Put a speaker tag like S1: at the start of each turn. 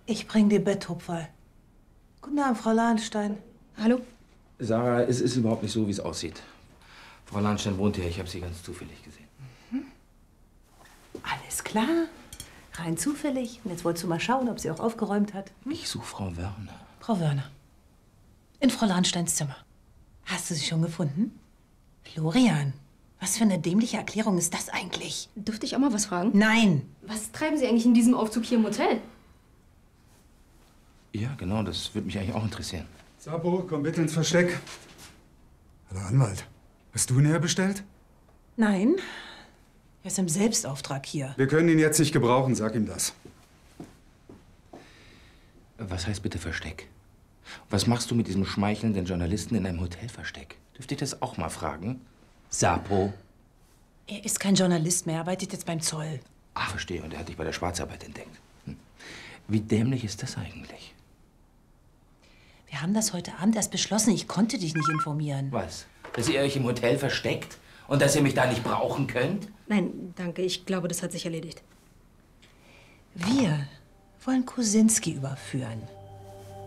S1: Ich bring dir Betthupferl. Guten Abend, Frau Lahnstein.
S2: Hallo?
S3: Sarah, es ist überhaupt nicht so, wie es aussieht. Frau Lahnstein wohnt hier. Ich habe sie ganz zufällig gesehen.
S1: Alles klar. Rein zufällig. Und jetzt wolltest du mal schauen, ob sie auch aufgeräumt hat.
S3: Ich suche Frau Wörner.
S1: Frau Wörner. In Frau Lahnsteins Zimmer. Hast du sie schon gefunden? Florian, was für eine dämliche Erklärung ist das eigentlich?
S2: Dürfte ich auch mal was fragen?
S1: Nein.
S2: Was treiben Sie eigentlich in diesem Aufzug hier im Hotel?
S3: Ja, genau, das würde mich eigentlich auch interessieren.
S4: Sapo, komm bitte ins Versteck. Hallo Anwalt, hast du ihn herbestellt?
S1: Nein. Er ist im Selbstauftrag hier.
S4: Wir können ihn jetzt nicht gebrauchen, sag ihm das.
S3: Was heißt bitte Versteck? Was machst du mit diesem schmeichelnden Journalisten in einem Hotelversteck? Dürfte ich das auch mal fragen? Sapo?
S1: Er ist kein Journalist mehr, er arbeitet jetzt beim Zoll.
S3: Ah, verstehe. Und er hat dich bei der Schwarzarbeit entdeckt. Wie dämlich ist das eigentlich?
S1: Wir haben das heute Abend erst beschlossen. Ich konnte dich nicht informieren.
S3: Was? Dass ihr euch im Hotel versteckt? Und dass ihr mich da nicht brauchen könnt?
S2: Nein, danke. Ich glaube, das hat sich erledigt.
S1: Wir wollen Kosinski überführen.